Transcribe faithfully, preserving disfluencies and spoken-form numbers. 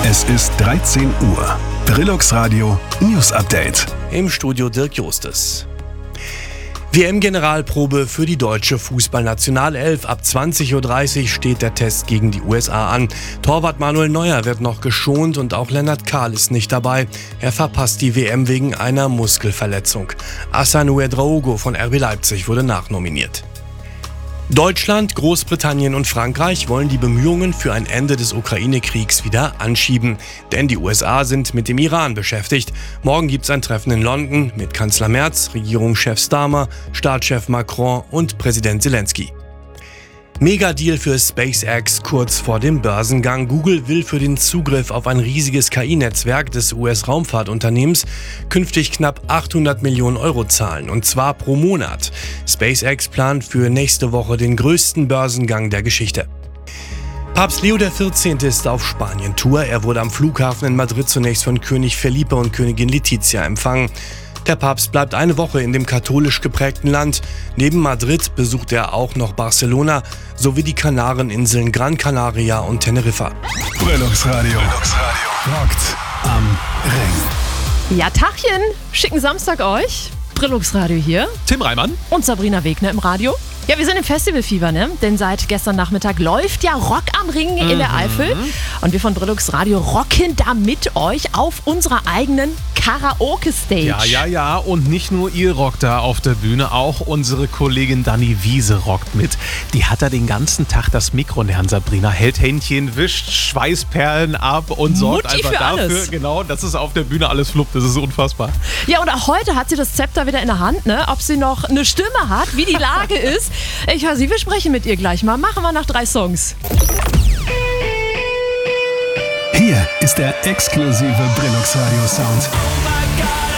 Es ist dreizehn Uhr. Brillux Radio News Update. Im Studio Dirk Justes. W M-Generalprobe für die deutsche Fußballnationalelf. Ab zwanzig Uhr dreißig steht der Test gegen die U S A an. Torwart Manuel Neuer wird noch geschont und auch Lennart Kahl ist nicht dabei. Er verpasst die W M wegen einer Muskelverletzung. Hassan Ouedraogo von R B Leipzig wurde nachnominiert. Deutschland, Großbritannien und Frankreich wollen die Bemühungen für ein Ende des Ukraine-Kriegs wieder anschieben. Denn die U S A sind mit dem Iran beschäftigt. Morgen gibt es ein Treffen in London mit Kanzler Merz, Regierungschef Starmer, Staatschef Macron und Präsident Zelensky. Megadeal für SpaceX kurz vor dem Börsengang. Google will für den Zugriff auf ein riesiges K I-Netzwerk des U S-Raumfahrtunternehmens künftig knapp achthundert Millionen Euro zahlen, und zwar pro Monat. SpaceX plant für nächste Woche den größten Börsengang der Geschichte. Papst Leo der vierzehnte ist auf Spanien-Tour. Er wurde am Flughafen in Madrid zunächst von König Felipe und Königin Letizia empfangen. Der Papst bleibt eine Woche in dem katholisch geprägten Land. Neben Madrid besucht er auch noch Barcelona sowie die Kanareninseln Gran Canaria und Teneriffa. Brillux Radio. Brillux Radio. Rockt am Ring. Ja, Tachchen, schicken Samstag euch. Brillux Radio hier. Tim Reimann. Und Sabrina Wegner im Radio. Ja, wir sind im Festivalfieber, ne? Denn seit gestern Nachmittag läuft ja Rock am Ring in der Eifel. Und wir von Brillux Radio rocken da mit euch auf unserer eigenen Karaoke-Stage. Ja, ja, ja. Und nicht nur ihr rockt da auf der Bühne, auch unsere Kollegin Dani Wiese rockt mit. Die hat da den ganzen Tag das Mikro in der Hand, Sabrina. Hält Händchen, wischt Schweißperlen ab und sorgt Mutti einfach für dafür, alles. genau, dass es auf der Bühne alles fluppt. Das ist unfassbar. Ja, und auch heute hat sie das Zepter wieder in der Hand, ne? Ob sie noch eine Stimme hat, wie die Lage ist. Ich höre sie, wir sprechen mit ihr gleich mal. Machen wir nach drei Songs. Hier ist der exklusive Brillux Radio Sound. Oh my God.